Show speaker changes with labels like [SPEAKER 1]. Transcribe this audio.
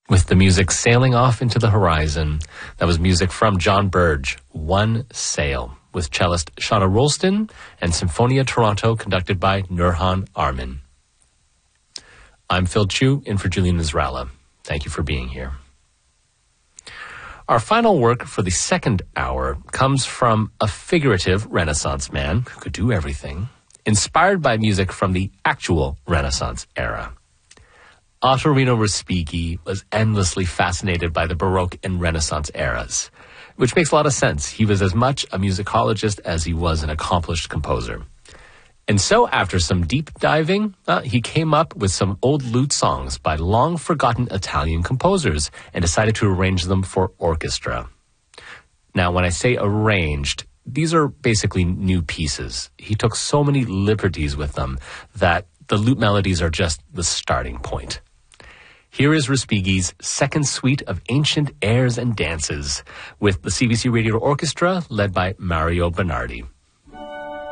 [SPEAKER 1] with the music sailing off into the horizon. That was music from John Burge, One Sail, with cellist Shauna Rolston and Symphonia Toronto conducted by Nurhan Armin. I'm Phil Chu, in for Julian Israela. Thank you for being here. Our final work for the second hour comes from a figurative Renaissance man who could do everything, inspired by music from the actual Renaissance era. Ottorino Respighi was endlessly fascinated by the Baroque and Renaissance eras, which makes a lot of sense. He was as much a musicologist as he was an accomplished composer. And so after some deep diving, he came up with some old lute songs by long-forgotten Italian composers and decided to arrange them for orchestra. Now, when I say arranged, these are basically new pieces. He took so many liberties with them that the lute melodies are just the starting point. Here is Respighi's second suite of ancient airs and dances with the CBC Radio Orchestra led by Mario Bernardi.